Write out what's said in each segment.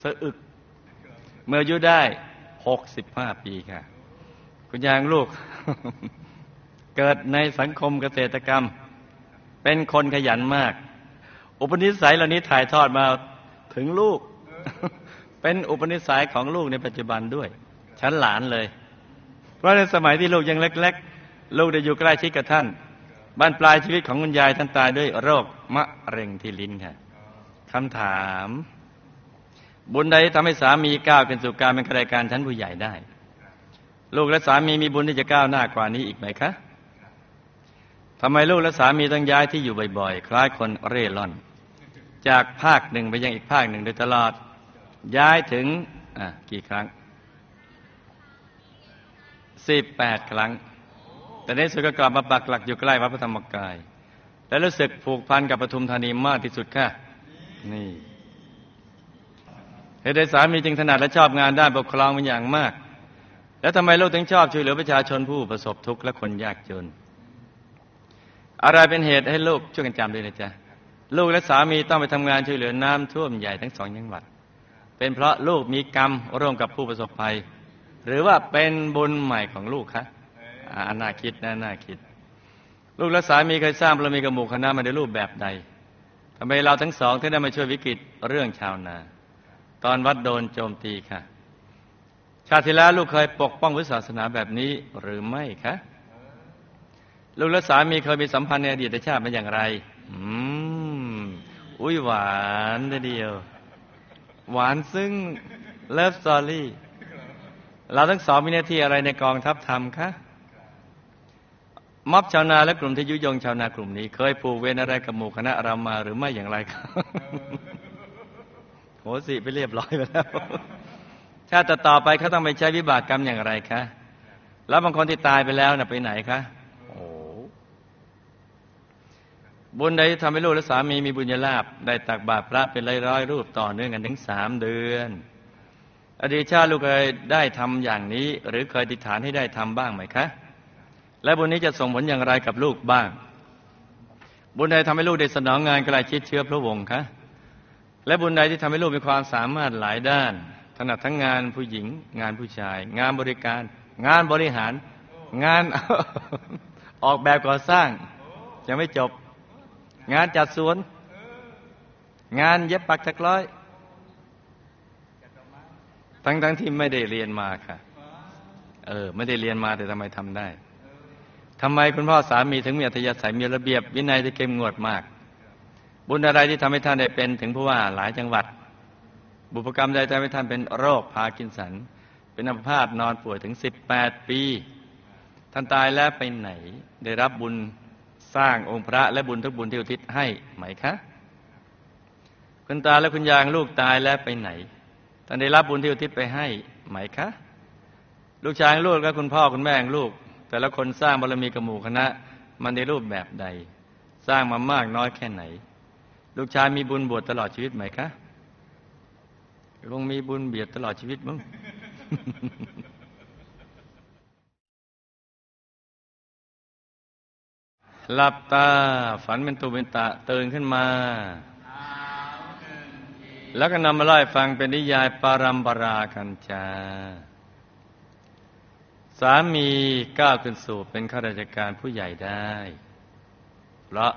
สะอึกเมื่ออายุได้65 ปีค่ะคุณยายลูก เกิดในสังคมเกษตรกรรมเป็นคนขยันมากอุปนิสัยเหล่านี้ถ่ายทอดมาถึงลูก เป็นอุปนิสัยของลูกในปัจจุบันด้วยฉันหลานเลยเพราะในสมัยที่ลูกยังเล็กๆลูกได้อยู่ใกล้ชิดกับท่านบ้านปลายชีวิตของคุณยายท่านตายด้วยโรคมะเร็งที่ลิ้นค่ะคำถามบุญใดทำให้สามีก้าวขึ้นสู่การเป็นข้าราชการชั้นผู้ใหญ่ได้ลูกและสามีมีบุญที่จะก้าวหน้ากว่านี้อีกไหมคะทำไมลูกและสามีต้องย้ายที่อยู่บ่อยๆคล้ายคนเร่ร่อนจากภาคหนึ่งไปยังอีกภาคหนึ่งโดยตลอดย้ายถึงกี่ครั้ง18 ครั้งแต่ในสุดก็กลับมาปักหลักอยู่ใกล้วัดพระธรรมกายและรู้สึกผูกพันกับปทุมธานีมากที่สุดค่ะนี่เหตุใดสามีจึงถนัดและชอบงานด้านปกครองเป็นอย่างมากแล้วทำไมลูกถึงชอบช่วยเหลือประชาชนผู้ประสบทุกข์และคนยากจนอะไรเป็นเหตุให้ลูกช่วยกันจำด้วยนะจ๊ะลูกและสามีต้องไปทำงานช่วยเหลือน้ำท่วมใหญ่ทั้ง2 จังหวัดเป็นเพราะลูกมีกรรมร่วมกับผู้ประสบภัยหรือว่าเป็นบุญใหม่ของลูกคะน่าคิดนะน่าคิดลูกและสามีเคยสร้างบารมีกับหมู่คณะมาในรูปแบบใดทำไมเราทั้งสองถึงได้มาช่วยวิกฤตเรื่องชาวนาตอนวัดโดนโจมตีค่ะชาติที่แล้วลูกเคยปกป้องพุทธศาสนาแบบนี้หรือไม่คะลูกและสามีเคยมีสัมพันธ์ในอดีตชาติเป็นอย่างไรอุ้ยหวานทีเดียวหวานซึ่งเลิฟสตอรี่เราทั้งสองมีหน้าที่อะไรในกองทัพธรรมคะม็อบชาวนาและกลุ่มที่ยุยงชาวนากลุ่มนี้เคยผูกเวรอะไรกับหมู่คณะเรามาหรือไม่อย่างไรครับโหสิไปเรียบร้อยไปแล้วชาติต่อไปเขาต้องไปใช้วิบากกรรมอย่างไรคะแล้วบางคนที่ตายไปแล้วน่ะไปไหนคะโอ้บุญใดที่ทำให้ลูกและสามีมีบุญญาลาภได้ตักบาตรพระเป็นร้อยๆรูปต่อเนื่องกันถึง3 เดือนอดีตชาติลูกเคยได้ทำอย่างนี้หรือเคยอธิษฐานให้ได้ทำบ้างไหมคะและบุญนี้จะส่งผลอย่างไรกับลูกบ้างบุญใดทำให้ลูกได้สนองงานใกล้ชิดเชื้อพระวงศ์คะและบุญใดที่ทำให้ลูกมีความสามารถหลายด้านถนัดทั้งงานผู้หญิงงานผู้ชายงานบริการงานบริหารงาน ออกแบบก่อสร้างยังไม่จบงานจัดสวนงานเย็บปักถักร้อยทั้งที่ไม่ได้เรียนมาค่ะไม่ได้เรียนมาแต่ทำไมทำได้ทำไมคุณพ่อสามีถึงมีอัธยาศัยมีระเบียบวินัยที่เข้มงวดมากบุญอะไรที่ทำให้ท่านได้เป็นถึงผู้ว่าหลายจังหวัดบุพกรรมใดทำให้ท่านเป็นโรคพาร์กินสันเป็นอัมพาตนอนป่วยถึง18 ปีท่านตายแล้วไปไหนได้รับบุญสร้างองค์พระและบุญทุกบุญที่อุทิศให้ไหมคะคุณตาและคุณยายลูกตายแล้วไปไหนท่านได้รับบุญที่อุทิศไปให้ไหมคะลูกชายลูกและคุณพ่อคุณแม่ลูกแต่ละคนสร้างบารมีกับหมู่คณะมันในรูปแบบใดสร้างมามากน้อยแค่ไหนลูกชายมีบุญบวชตลอดชีวิตไหมคะคงมีบุญเบียดตลอดชีวิตมั้ง หลับตาฝันเป็นตุเป็นตะตื่นขึ้นมาแล้วก็นำมาเล่าให้ฟังเป็นนิยายปารัมปรากันจาสามีก้าวขึ้นสู่เป็นข้าราชการผู้ใหญ่ได้เพราะ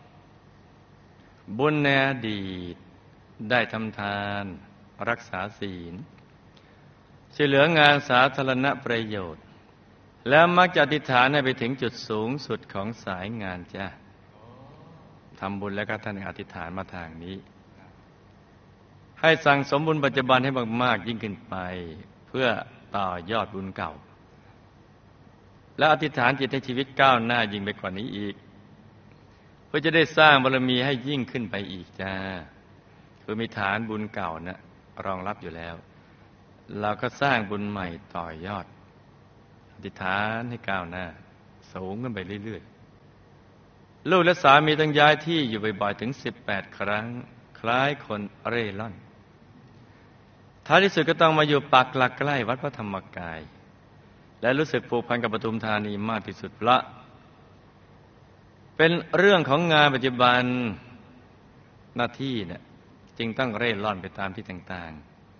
บุญในอดีตได้ทำทานรักษาศีลช่วยเหลืองานสาธารณประโยชน์แล้วมักจะอธิษฐานให้ไปถึงจุดสูงสุดของสายงานจ้ะทำบุญแล้วก็ท่านอธิษฐานมาทางนี้ให้สั่งสมบุญปัจจุบันให้มากๆยิ่งขึ้นไปเพื่อต่อยอดบุญเก่าและอธิษฐานจิตให้ชีวิตก้าวหน้ายิ่งไปกว่านี้อีกเพื่อจะได้สร้างบารมีให้ยิ่งขึ้นไปอีกจ้าคือมีฐานบุญเก่านะรองรับอยู่แล้วเราก็สร้างบุญใหม่ต่อยอดอธิษฐานให้ก้าวหน้าสูงขึ้นไปเรื่อยๆลูกและสามีต้องย้ายที่อยู่บ่อยๆถึง18 ครั้งคล้ายคนเร่ร่อนท้ายที่สุดก็ต้องมาอยู่ปักหลักใกล้วัดพระธรรมกายและรู้สึกผูกพันกับปทุมธานีมากที่สุดเพราะเป็นเรื่องของงานปัจจุบันหน้าที่เนี่ยจึงต้องเร่ร่อนไปตามที่ต่างๆ